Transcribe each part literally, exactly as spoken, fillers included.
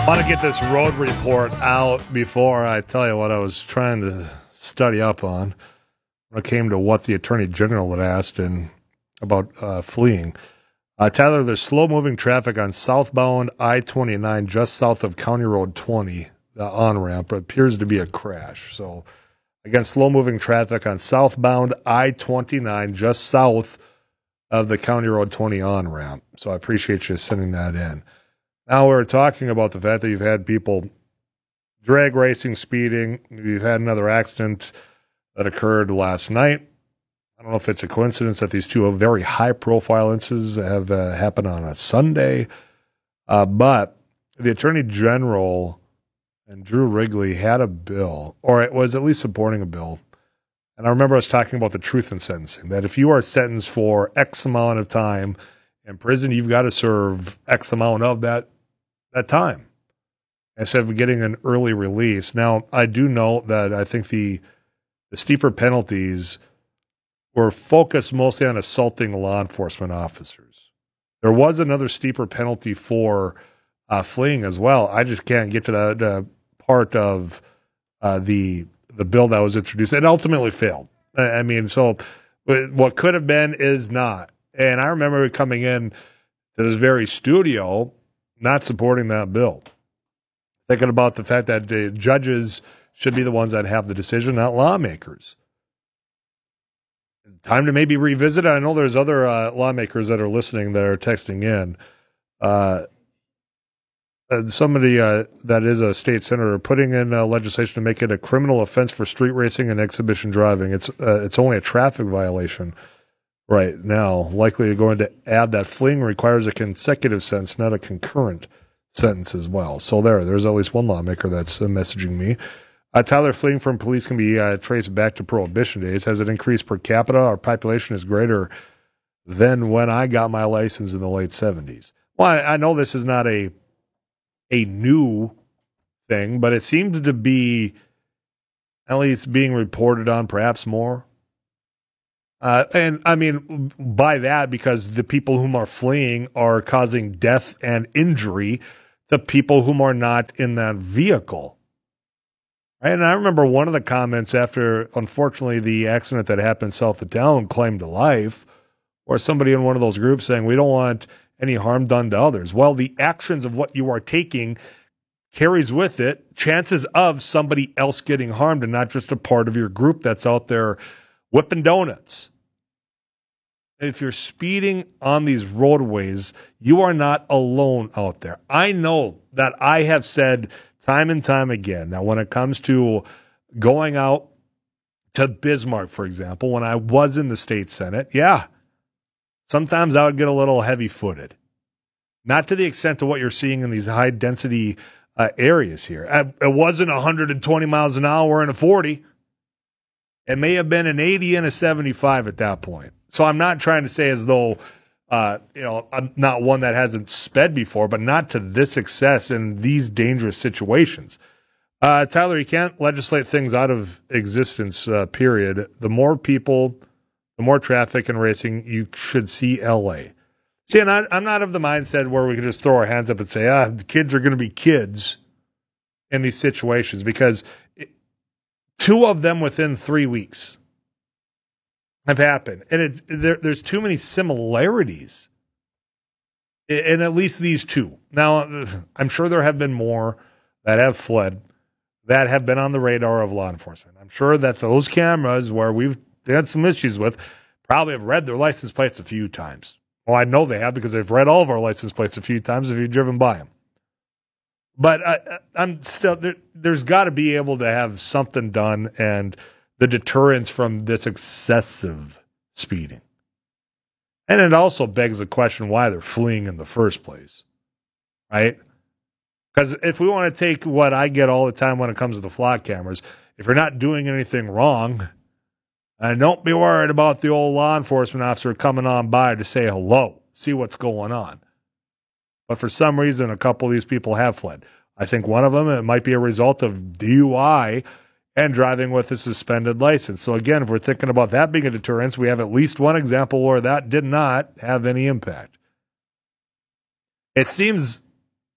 I want to get this road report out before I tell you what I was trying to study up on when it came to what the Attorney General had asked and about uh, fleeing. Uh, Tyler, there's slow-moving traffic on southbound I twenty-nine just south of County Road twenty, the on-ramp. It appears to be a crash. So, again, slow-moving traffic on southbound I twenty-nine just south of the County Road twenty on-ramp. So I appreciate you sending that in. Now we're talking about the fact that you've had people drag racing, speeding. You've had another accident that occurred last night. I don't know if it's a coincidence that these two very high-profile incidents have uh, happened on a Sunday. Uh, but the Attorney General and Drew Wrigley had a bill, or it was at least supporting a bill. And I remember us talking about the truth in sentencing, that if you are sentenced for X amount of time in prison, you've got to serve X amount of that that time instead of getting an early release. Now, I do note that I think the the steeper penalties were focused mostly on assaulting law enforcement officers. There was another steeper penalty for uh, fleeing as well. I just can't get to that uh, part of uh, the the bill that was introduced. It ultimately failed. I mean, so what could have been is not. And I remember coming in to this very studio not supporting that bill, thinking about the fact that the judges should be the ones that have the decision, not lawmakers. Time to maybe revisit it. I know there's other uh, lawmakers that are listening that are texting in. Uh, somebody uh, that is a state senator putting in uh, legislation to make it a criminal offense for street racing and exhibition driving. It's uh, it's only a traffic violation right now. Likely going to add that fleeing requires a consecutive sentence, not a concurrent sentence as well. So there, there's at least one lawmaker that's uh, messaging me. Uh, Tyler, fleeing from police can be uh, traced back to Prohibition days. Has it increased per capita? Our population is greater than when I got my license in the late seventies. Well, I, I know this is not a a new thing, but it seems to be at least being reported on perhaps more. Uh, and I mean, by that, because the people whom are fleeing are causing death and injury to people whom are not in that vehicle. Right? And I remember one of the comments after, unfortunately, the accident that happened south of town claimed to life, or somebody in one of those groups saying, we don't want any harm done to others. Well, the actions of what you are taking carries with it chances of somebody else getting harmed and not just a part of your group that's out there whipping donuts. If you're speeding on these roadways, you are not alone out there. I know that I have said time and time again that when it comes to going out to Bismarck, for example, when I was in the state Senate, yeah, sometimes I would get a little heavy-footed. Not to the extent of what you're seeing in these high-density uh, areas here. It wasn't one hundred twenty miles an hour and a forty. It may have been an eighty and a seventy-five at that point. So I'm not trying to say as though, uh, you know, I'm not one that hasn't sped before, but not to this excess in these dangerous situations. Uh, Tyler, you can't legislate things out of existence, uh, period. The more people, the more traffic and racing, you should see L A. See, and I, I'm not of the mindset where we can just throw our hands up and say, ah, the kids are going to be kids in these situations, because it, two of them within three weeks have happened. And it's, there, there's too many similarities in, in at least these two. Now, I'm sure there have been more that have fled, that have been on the radar of law enforcement. I'm sure that those cameras where we've had some issues with probably have read their license plates a few times. Well, I know they have, because they've read all of our license plates a few times if you've driven by them. But I, I'm still there, there's got to be able to have something done, and the deterrence from this excessive speeding. And it also begs the question why they're fleeing in the first place, right? Because if we want to take what I get all the time when it comes to the flock cameras, if you're not doing anything wrong, and don't be worried about the old law enforcement officer coming on by to say hello, see what's going on. But for some reason, a couple of these people have fled. I think one of them, it might be a result of D U I and driving with a suspended license. So again, if we're thinking about that being a deterrence, we have at least one example where that did not have any impact. It seems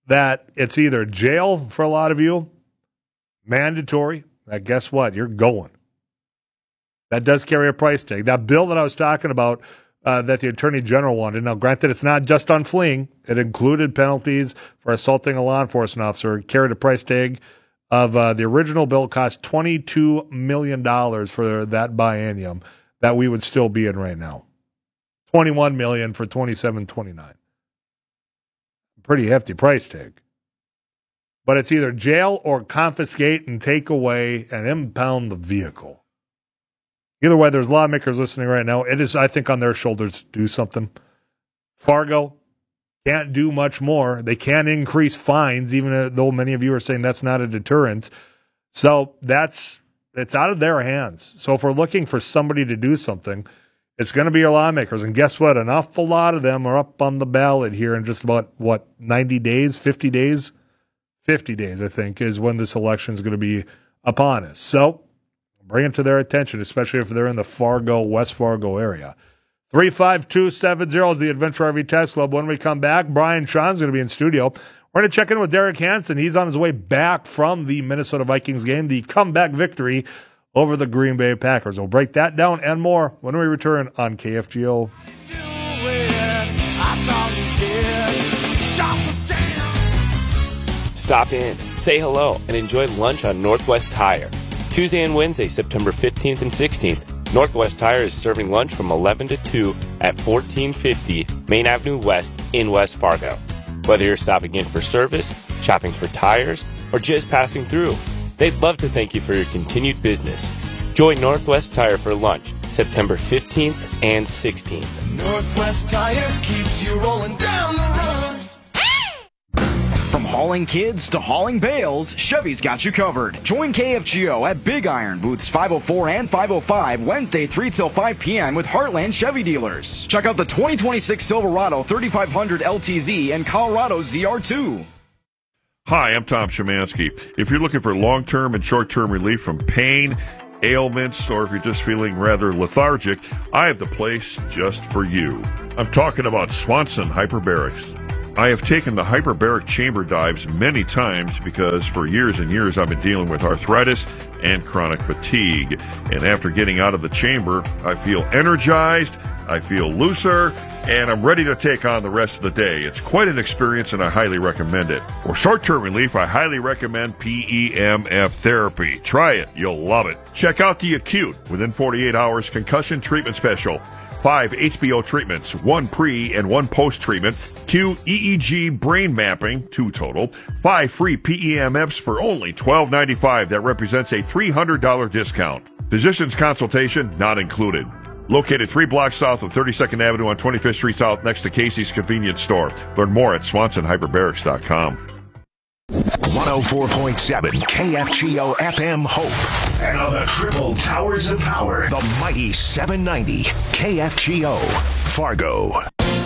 that it's either jail for a lot of you, mandatory, that guess what? You're going. That does carry a price tag. That bill that I was talking about uh, that the Attorney General wanted, now granted it's not just on fleeing, it included penalties for assaulting a law enforcement officer, it carried a price tag of uh, the original bill cost twenty-two million dollars for that biennium that we would still be in right now. twenty-one million dollars for twenty-seven twenty-nine. Pretty hefty price tag. But it's either jail or confiscate and take away and impound the vehicle. Either way, there's lawmakers listening right now. It is, I think, on their shoulders to do something. Fargo can't do much more. They can't increase fines, even though many of you are saying that's not a deterrent. So that's it's out of their hands. So if we're looking for somebody to do something, it's going to be your lawmakers. And guess what? An awful lot of them are up on the ballot here in just about, what, ninety days, fifty days? fifty days, I think, is when this election is going to be upon us. So bring it to their attention, especially if they're in the Fargo, West Fargo area. three five two seven zero is the Adventure R V Text Club. When we come back, Brian Sean's going to be in studio. We're going to check in with Derek Hansen. He's on his way back from the Minnesota Vikings game, the comeback victory over the Green Bay Packers. We'll break that down and more when we return on K F G O. Stop in, say hello, and enjoy lunch on Northwest Tire. Tuesday and Wednesday, September fifteenth and sixteenth, Northwest Tire is serving lunch from eleven to two at fourteen fifty Main Avenue West in West Fargo. Whether you're stopping in for service, shopping for tires, or just passing through, they'd love to thank you for your continued business. Join Northwest Tire for lunch September fifteenth and sixteenth. Northwest Tire keeps you rolling down the road. From hauling kids to hauling bales, Chevy's got you covered. Join K F G O at Big Iron, booths five oh four and five oh five, Wednesday three till five p.m. with Heartland Chevy dealers. Check out the twenty twenty-six Silverado thirty-five hundred L T Z and Colorado Z R two. Hi, I'm Tom Szymanski. If you're looking for long-term and short-term relief from pain, ailments, or if you're just feeling rather lethargic, I have the place just for you. I'm talking about Swanson Hyperbarics. I have taken the hyperbaric chamber dives many times because for years and years I've been dealing with arthritis and chronic fatigue. And after getting out of the chamber, I feel energized, I feel looser, and I'm ready to take on the rest of the day. It's quite an experience and I highly recommend it. For short-term relief, I highly recommend P E M F therapy. Try it. You'll love it. Check out the acute within forty-eight hours concussion treatment special. Five H B O treatments, one pre and one post-treatment. Q E E G brain mapping, two total. Five free P E M Fs for only twelve ninety-five. That represents a three hundred dollars discount. Physician's consultation not included. Located three blocks south of thirty-second Avenue on twenty-fifth Street South next to Casey's Convenience Store. Learn more at swanson hyperbarics dot com. one oh four point seven K F G O F M Hope. And on the triple towers of power, the mighty seven ninety K F G O Fargo.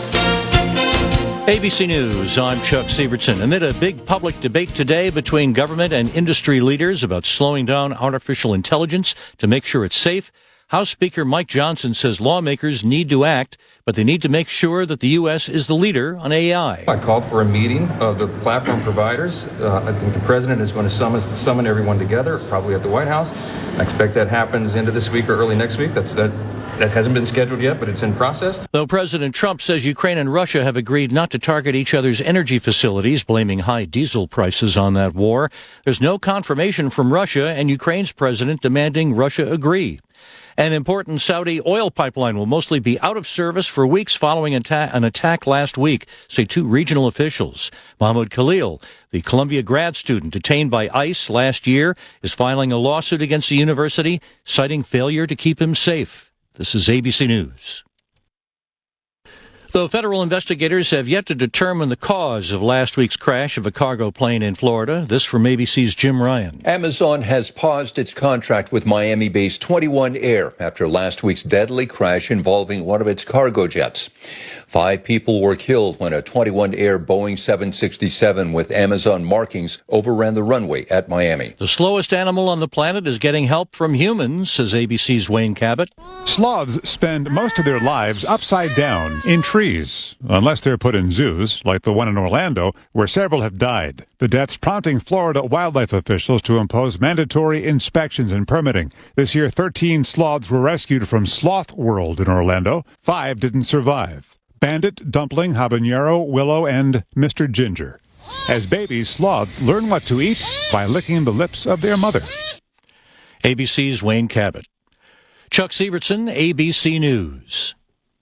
A B C News, I'm Chuck Sievertson. Amid a big public debate today between government and industry leaders about slowing down artificial intelligence to make sure it's safe, House Speaker Mike Johnson says lawmakers need to act, but they need to make sure that the U S is the leader on A I. I called for a meeting of the platform providers. Uh, I think the president is going to summon, summon everyone together, probably at the White House. I expect that happens into this week or early next week. That's that. That hasn't been scheduled yet, but it's in process. Though President Trump says Ukraine and Russia have agreed not to target each other's energy facilities, blaming high diesel prices on that war, there's no confirmation from Russia and Ukraine's president demanding Russia agree. An important Saudi oil pipeline will mostly be out of service for weeks following an attack last week, say two regional officials. Mahmoud Khalil, the Columbia grad student detained by ICE last year, is filing a lawsuit against the university, citing failure to keep him safe. This is A B C News. Though federal investigators have yet to determine the cause of last week's crash of a cargo plane in Florida, this from A B C's Jim Ryan. Amazon has paused its contract with Miami-based twenty-one Air after last week's deadly crash involving one of its cargo jets. Five people were killed when a twenty-one Air Boeing seven sixty-seven with Amazon markings overran the runway at Miami. The slowest animal on the planet is getting help from humans, says A B C's Wayne Cabot. Sloths spend most of their lives upside down in trees, unless they're put in zoos, like the one in Orlando, where several have died. The deaths prompting Florida wildlife officials to impose mandatory inspections and permitting. This year, thirteen sloths were rescued from Sloth World in Orlando. Five didn't survive. Bandit, Dumpling, Habanero, Willow, and Mister Ginger. As babies, sloths learn what to eat by licking the lips of their mother. A B C's Wayne Cabot. Chuck Sievertson, A B C News.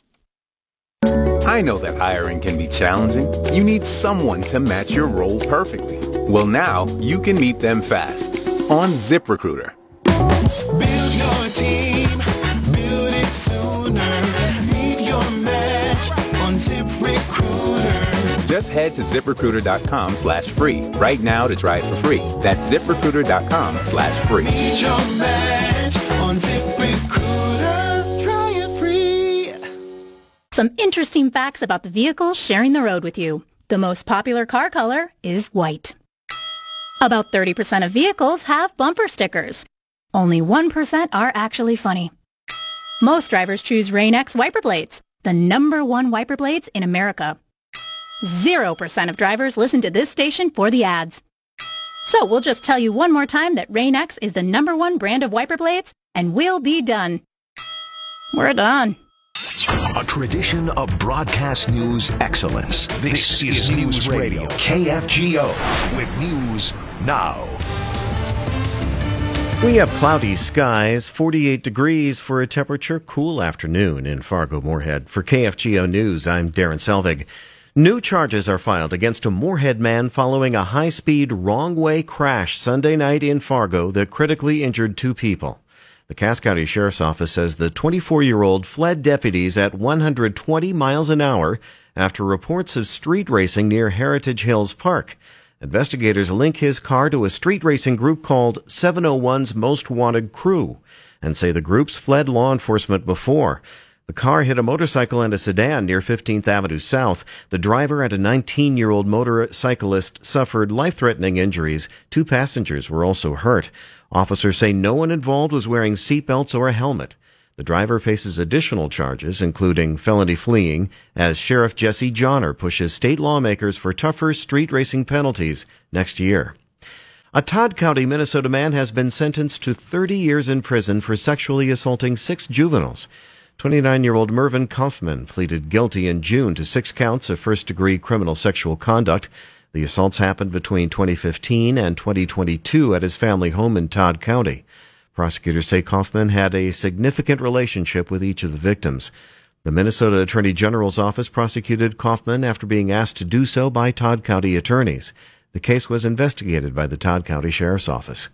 I know that hiring can be challenging. You need someone to match your role perfectly. Well, now you can meet them fast on ZipRecruiter. Build your team, build it sooner. Meet your match on ZipRecruiter. Just head to ZipRecruiter.com slash free right now to try it for free. That's ZipRecruiter.com slash free. Meet your match on ZipRecruiter. Try it free. Some interesting facts about the vehicles sharing the road with you. The most popular car color is white. About thirty percent of vehicles have bumper stickers. Only one percent are actually funny. Most drivers choose Rain-X wiper blades, the number one wiper blades in America. Zero percent of drivers listen to this station for the ads. So we'll just tell you one more time that Rain-X is the number one brand of wiper blades, and we'll be done. We're done. A tradition of broadcast news excellence. This, this is News Radio, K F G O, with news now. We have cloudy skies, forty-eight degrees for a temperature cool afternoon in Fargo-Moorhead. For K F G O News, I'm Darren Selvig. New charges are filed against a Moorhead man following a high-speed wrong-way crash Sunday night in Fargo that critically injured two people. The Cass County Sheriff's Office says the twenty-four-year-old fled deputies at one hundred twenty miles an hour after reports of street racing near Heritage Hills Park. Investigators link his car to a street racing group called seven oh one's Most Wanted Crew and say the groups fled law enforcement before. The car hit a motorcycle and a sedan near fifteenth Avenue South. The driver and a nineteen-year-old motorcyclist suffered life-threatening injuries. Two passengers were also hurt. Officers say no one involved was wearing seatbelts or a helmet. The driver faces additional charges, including felony fleeing, as Sheriff Jesse Johnner pushes state lawmakers for tougher street racing penalties next year. A Todd County, Minnesota man has been sentenced to thirty years in prison for sexually assaulting six juveniles. twenty-nine-year-old Mervyn Kaufman pleaded guilty in June to six counts of first-degree criminal sexual conduct. The assaults happened between twenty fifteen and twenty twenty-two at his family home in Todd County. Prosecutors say Kaufman had a significant relationship with each of the victims. The Minnesota Attorney General's office prosecuted Kaufman after being asked to do so by Todd County attorneys. The case was investigated by the Todd County Sheriff's Office.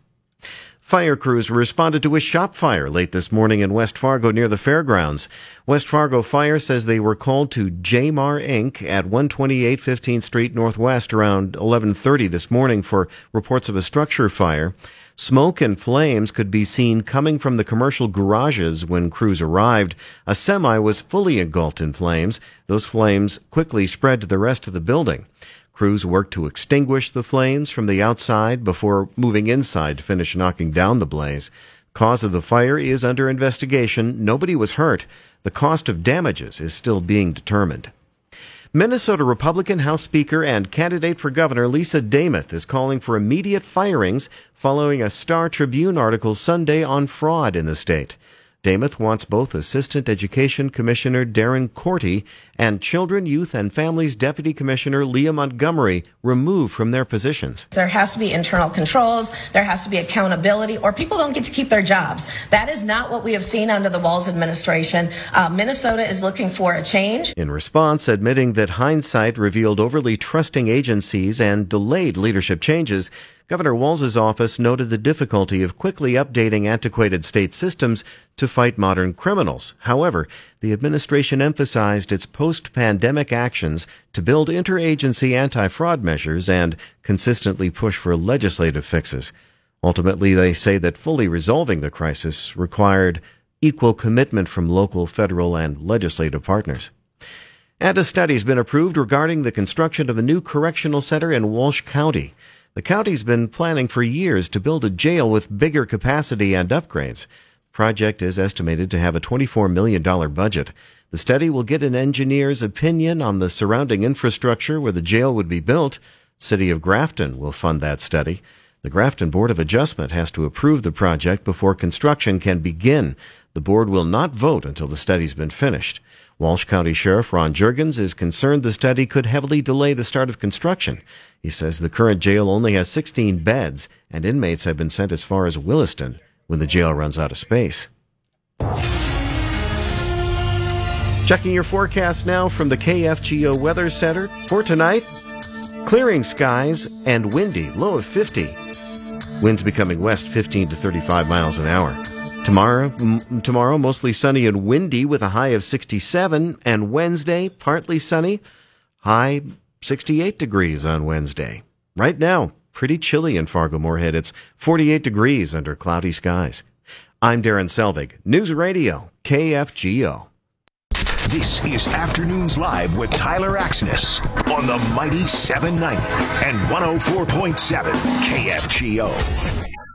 Fire crews responded to a shop fire late this morning in West Fargo near the fairgrounds. West Fargo Fire says they were called to J M A R Incorporated at one twenty-eight fifteenth Street Northwest around eleven thirty this morning for reports of a structure fire. Smoke and flames could be seen coming from the commercial garages when crews arrived. A semi was fully engulfed in flames. Those flames quickly spread to the rest of the building. Crews worked to extinguish the flames from the outside before moving inside to finish knocking down the blaze. Cause of the fire is under investigation. Nobody was hurt. The cost of damages is still being determined. Minnesota Republican House Speaker and candidate for governor Lisa Demuth is calling for immediate firings following a Star Tribune article Sunday on fraud in the state. Demuth wants both Assistant Education Commissioner Darren Corty and Children, Youth, and Families Deputy Commissioner Leah Montgomery removed from their positions. There has to be internal controls, there has to be accountability, or people don't get to keep their jobs. That is not what we have seen under the Walz administration. Uh, Minnesota is looking for a change. In response, admitting that hindsight revealed overly trusting agencies and delayed leadership changes, Governor Walz's office noted the difficulty of quickly updating antiquated state systems to fight modern criminals. However, the administration emphasized its post-pandemic actions to build interagency anti-fraud measures and consistently push for legislative fixes. Ultimately, they say that fully resolving the crisis required equal commitment from local, federal, and legislative partners. And a study's been approved regarding the construction of a new correctional center in Walsh County. The county's been planning for years to build a jail with bigger capacity and upgrades. The project is estimated to have a twenty-four million dollars budget. The study will get an engineer's opinion on the surrounding infrastructure where the jail would be built. City of Grafton will fund that study. The Grafton Board of Adjustment has to approve the project before construction can begin. The board will not vote until the study's been finished. Walsh County Sheriff Ron Juergens is concerned the study could heavily delay the start of construction. He says the current jail only has sixteen beds, and inmates have been sent as far as Williston when the jail runs out of space. Checking your forecast now from the K F G O Weather Center. For tonight, clearing skies and windy, low of fifty. Winds becoming west fifteen to thirty-five miles an hour. Tomorrow, m- tomorrow mostly sunny and windy with a high of sixty-seven, and Wednesday partly sunny, high sixty-eight degrees on Wednesday. Right now, pretty chilly in Fargo-Moorhead. It's forty-eight degrees under cloudy skies. I'm Darren Selvig, News Radio, K F G O. This is Afternoons Live with Tyler Axness on the Mighty seven ninety and one oh four point seven K F G O.